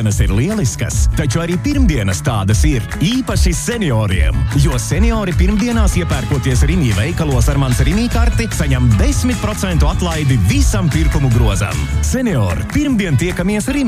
Otrdienas ir lieliskas, taču arī pirmdienas tādas ir, īpaši senioriem. Jo seniori pirmdienās iepērkoties Rimi veikalos ar mans Rimi karti, saņem 10% atlaidi visam pirkumu grozam. Seniori, pirmdien tiekamies Rimi.